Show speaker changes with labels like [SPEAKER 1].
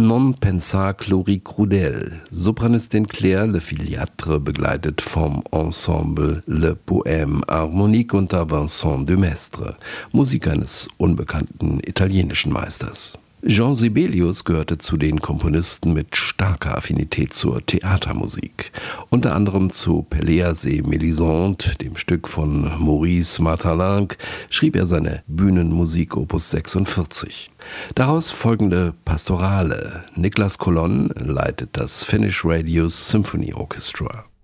[SPEAKER 1] Non pensar Chloé Crudel, Sopranistin Claire Le Filiatre, begleitet vom Ensemble Le Poème Harmonique unter Vincent de Mestre, Musik eines unbekannten italienischen Meisters. Jean Sibelius gehörte zu den Komponisten mit starker Affinität zur Theatermusik. Unter anderem zu Pelléas et Mélisande, dem Stück von Maurice Maeterlinck, schrieb er seine Bühnenmusik Opus 46. Daraus folgende Pastorale. Nicolas Colonne leitet das Finnish Radio Symphony Orchestra.